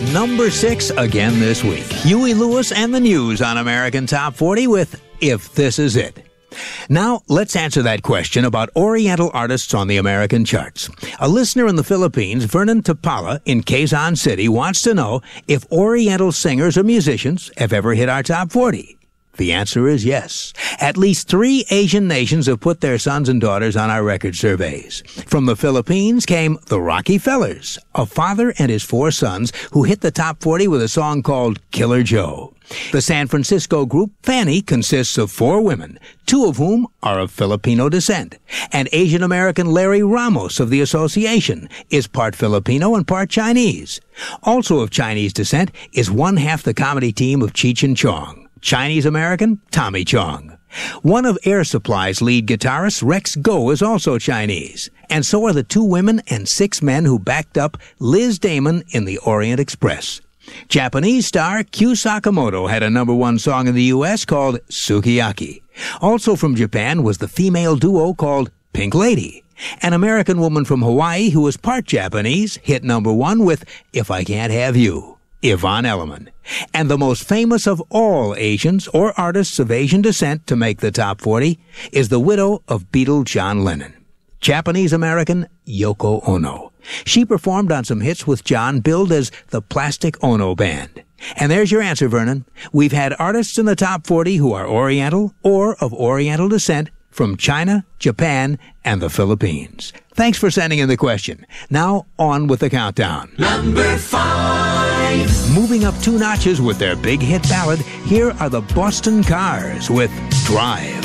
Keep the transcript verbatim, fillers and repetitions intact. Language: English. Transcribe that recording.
number six again this week. Huey Lewis and the News on American Top forty with If This Is It. Now, let's answer that question about Oriental artists on the American charts. A listener in the Philippines, Vernon Tapala in Quezon City, wants to know if Oriental singers or musicians have ever hit our top forty. The answer is yes. At least three Asian nations have put their sons and daughters on our record surveys. From the Philippines came the Rockefellers, a father and his four sons who hit the top forty with a song called Killer Joe. The San Francisco group Fanny consists of four women, two of whom are of Filipino descent. And Asian-American Larry Ramos of the Association is part Filipino and part Chinese. Also of Chinese descent is one half the comedy team of Cheech and Chong. Chinese-American Tommy Chong. One of Air Supply's lead guitarists, Rex Go, is also Chinese. And so are the two women and six men who backed up Liz Damon in the Orient Express. Japanese star Kyu Sakamoto had a number one song in the U S called Sukiyaki. Also from Japan was the female duo called Pink Lady. An American woman from Hawaii who was part Japanese hit number one with If I Can't Have You, Yvonne Elliman. And the most famous of all Asians or artists of Asian descent to make the top forty is the widow of Beatle John Lennon, Japanese-American Yoko Ono. She performed on some hits with John billed as the Plastic Ono Band. And there's your answer, Vernon. We've had artists in the top forty who are Oriental or of Oriental descent from China, Japan, and the Philippines. Thanks for sending in the question. Now, on with the countdown. Number five. Moving up two notches with their big hit ballad, here are the Boston Cars with Drive.